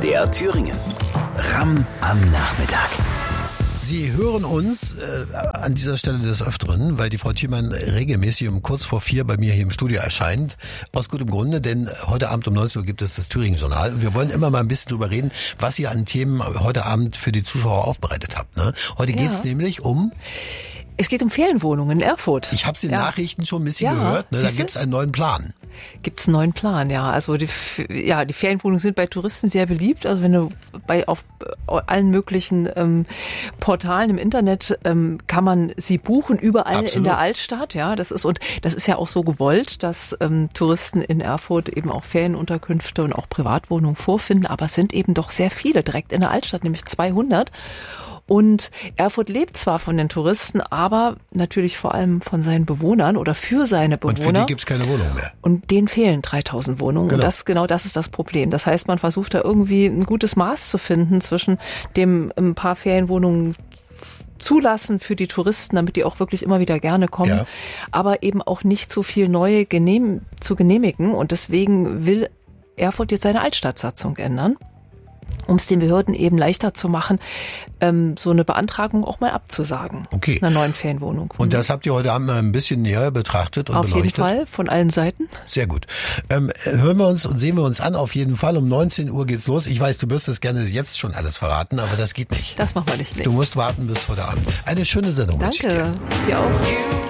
MDR Thüringen. Ramm am Nachmittag. Sie hören uns an dieser Stelle des Öfteren, weil die Frau Thiemann regelmäßig um kurz vor 4 bei mir hier im Studio erscheint. Aus gutem Grunde, denn heute Abend um 19 Uhr gibt es das Thüringen-Journal. Und wir wollen immer mal ein bisschen drüber reden, was ihr an Themen heute Abend für die Zuschauer aufbereitet habt. Ne? Heute geht's nämlich um... Es geht um Ferienwohnungen in Erfurt. Ich habe es in den Nachrichten schon ein bisschen gehört. Ne? Da gibt's einen neuen Plan. Gibt's einen neuen Plan, ja. Also die Ferienwohnungen sind bei Touristen sehr beliebt. Also wenn du auf allen möglichen Portalen im Internet kann man sie buchen, überall in der Altstadt. Ja, das ist ja auch so gewollt, dass Touristen in Erfurt eben auch Ferienunterkünfte und auch Privatwohnungen vorfinden. Aber es sind eben doch sehr viele direkt in der Altstadt, nämlich 200. Und Erfurt lebt zwar von den Touristen, aber natürlich vor allem von seinen Bewohnern oder für seine Bewohner. Und für die gibt's keine Wohnung mehr. Und denen fehlen 3000 Wohnungen. Genau. Und das ist das Problem. Das heißt, man versucht da irgendwie ein gutes Maß zu finden zwischen dem ein paar Ferienwohnungen zulassen für die Touristen, damit die auch wirklich immer wieder gerne kommen, aber eben auch nicht so viel neue zu genehmigen. Und deswegen will Erfurt jetzt seine Altstadtsatzung ändern, um es den Behörden eben leichter zu machen, so eine Beantragung auch mal abzusagen. Okay. Einer neuen Ferienwohnung. Und das habt ihr heute Abend mal ein bisschen näher betrachtet und beleuchtet? Auf jeden Fall, von allen Seiten. Sehr gut. Hören wir uns und sehen wir uns an, auf jeden Fall. Um 19 Uhr geht's los. Ich weiß, du wirst es gerne jetzt schon alles verraten, aber das geht nicht. Das machen wir nicht. Du musst warten bis heute Abend. Eine schöne Sendung. Danke. Dir auch.